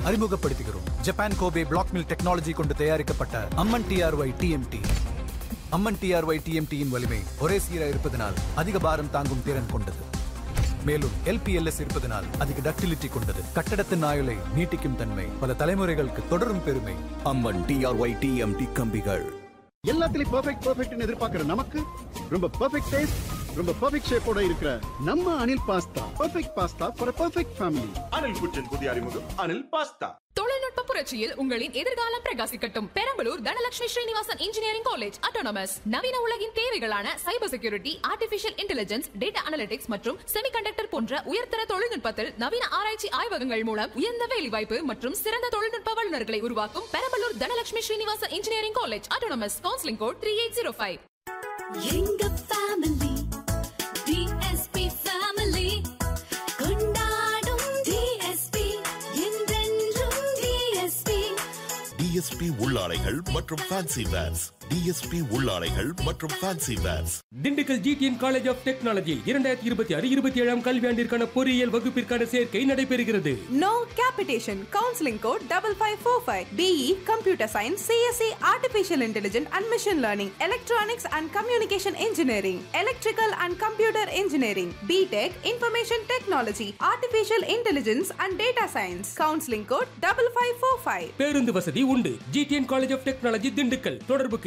அறிமுகப்படுத்துகிறோம். Japan Kobe black mill technology கொண்டு தயாரிக்கப்பட்ட அம்மன் டிஆர்ஒய் டிஎம்டி. அம்மன் டிஆர்ஒய் டிஎம்டியின் வலிமை ஒரே சீராக இருப்பதனால் அதிக பாரம் தாங்கும் திறன் கொண்டது. மேலும் எல்பிஎல்எஸ் இருப்பதனால் அதிக டக்டிலிட்டி கொண்டது. கட்டடத்தின் ஆயுளை நீட்டிக்கும் தன்மை, பல தலைமுறைகளுக்கு தொடரும் பெருமை. அம்மன் டிஆர்ஒய் டிஎம்டி கம்பிகள். எல்லாத்துலயும் பெர்ஃபெக்ட்னு எதிர்பார்க்கிற நமக்கு ரொம்ப பெர்ஃபெக்ட் டேஸ்ட், ரொம்ப பெர்ஃபெக்ட் ஷேப்போட இருக்கிற நம்ம Anil pasta. Perfect pasta for perfect family. Anil குச்சின் புதிய அறிமுகம் அனில் பாஸ்தா. தொழில்நுட்ப புரட்சியில் உங்களின் எதிர்காலம் பிரகாசிக்கட்டும். Perambalur Dhanalakshmi Srinivasan engineering college autonomous. நவீன உலகின் தேவைகளான cyber security, artificial intelligence, data analytics மற்றும் செமிகண்டக்டர் போன்ற உயர்தர தொழில்நுட்பத்தில் நவீன ஆராய்ச்சி ஆய்வகங்கள் மூலம் உயர்ந்த வேலைவாய்ப்பு மற்றும் சிறந்த தொழில்நுட்ப வல்லுநர்களை உருவாக்கும் Perambalur Dhanalakshmi Srinivasan engineering college autonomous. Counselling code 3805. எங்க ஃபேமிலி டிஎஸ்பி ஃபேமிலி கொண்டாடும் டிஎஸ்பி என்றென்றும் டிஎஸ்பி. டிஎஸ்பி உள்ளாடைகள் மற்றும் ஃபேன்சி வேர்ஸ். டிஎஸ்பி உள்ளாடைகள் மற்றும் fancy verse. Dindigul GTN college of technology 2026-27 கல்வியாண்டிற்கான பொறியியல் வகுப்பிற்கான சேர்க்கை நடைபெறுகிறது. No capitation. Counseling code 5545. BE Computer Science, CSE Artificial Intelligence and Machine Learning, Electronics and Communication Engineering, Electrical and Computer Engineering, BTech Information Technology, Artificial Intelligence and Data Science. Counseling code 5545. பேருந்து வசதி உண்டு. GTN college of technology Dindigul. தொடர்புக்கு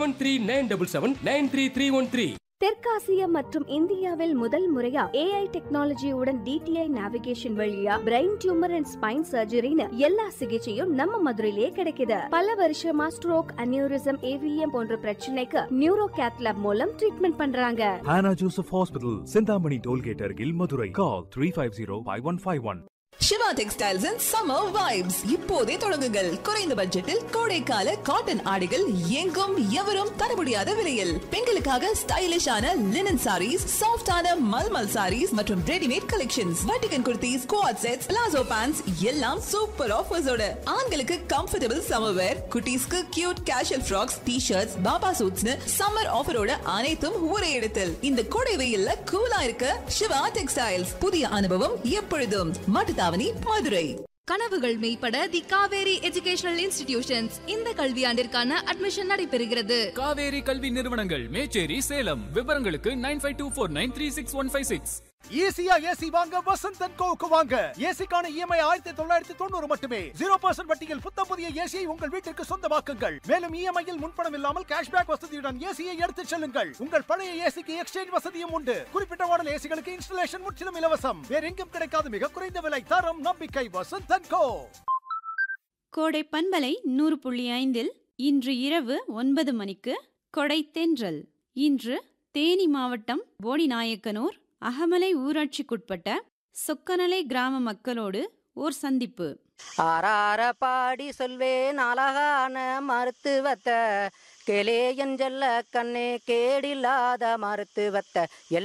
7397793313. தெற்காசியா மற்றும் இந்தியாவில் முதல் முறையா AI டெக்னாலஜியுடன் DTI navigation வழியா பிரெயின் டியூமர் அண்ட் ஸ்பைன் சர்ஜரின்னு எல்லா சிகிச்சையும் நம்ம மதுரையிலேயே கிடைக்குது. பல வருஷமா ஸ்ட்ரோக், அனியூரிசம், AVM போன்ற பிரச்சனைக்கு நியூரோ கேத்லாப் மூலம் ட்ரீட்மெண்ட் பண்றாங்க. Hannah Joseph Hospital, Sindhamani Tollgate அருகில் Madurai. Call 350-5151. Siva textiles and summer vibes இப்போதே தொடங்குங்கள். குறைந்த பட்ஜெட்டில் கோடைக்கால காட்டன் ஆடைகள் எங்கும் எவரும் தர முடியாத விலையில். பெண்களுக்காக ஸ்டைலிஷான லினன் சாரீஸ், சாஃப்டான மல்மல் சாரீஸ் மற்றும் readymade collections, வட்டிகன் kurtis, quad sets, palazzo pants எல்லாம் சூப்பர் ஆஃபர்ஸோட. ஆண்களுக்கு கம்ஃபர்டபிள் சம்மர் வேர், குட்டீஸ்க்கு cute casual frocks, T-shirts, Baba சூட்ஸ்னு summer ஆஃபரோட அனைத்தும் ஒரே இடத்தில். இந்த கோடை வெயில்ல கூலா இருக்க சிவா டெக்ஸ்டைல்ஸ். புதிய அனுபவம் எப்பொழுதும். மட்டுத்தாவணி, மதுரை. கனவுகள் மெய்ப்பட தி காவேரி எஜுகேஷனல் இன்ஸ்டிடியூஷன்ஸ் இந்த கல்வியாண்டிற்கான அட்மிஷன் நடைபெறுகிறது. காவேரி கல்வி நிறுவனங்கள், மேச்சேரி, சேலம். விவரங்களுக்கு 9524936156. ஈஸியா ஏசி வாங்க வசந்த் அண்ட் கோவுக்கு வாங்க. ஏசிக்கான EMI 1990 மட்டுமே. 0% வட்டியில் புத்தம் புதிய ஏசியை உங்கள் வீட்டிற்கு சொந்தமாக்குங்கள். மேலும் EMI-யில் முன்பணம் இல்லாமல் கேஷ்பேக் வசதியுடன் ஏசியை எடுத்துச் செல்லுங்கள். உங்கள் பழைய ஏசிக்கு எக்ஸ்சேஞ்ச் வசதியும் உண்டு. குறிப்பிட்ட மாடல் ஏசிகளுக்கு இன்ஸ்டலேஷன் முற்றிலும் இலவசம். வேற எங்கும் கிடைக்காத மிக குறைந்த விலை, தரம், நம்பிக்கை. வசந்த் அண்ட் கோ. கோடை பண்பலை 100.5 இன்று இரவு 9 மணிக்கு கொடை தென்றல். இன்று தேனி மாவட்டம் போடிநாயக்கனூர் அகமலை ஊராட்சிக்குட்பட்ட சொக்கநலை கிராம மக்களோடு ஓர் சந்திப்பு. ஆறார பாடி சொல்வேன் அழகான மருத்துவத்தை, கேளே என் செல்ல கண்ணே கேடில்லாத மருத்துவத்தை.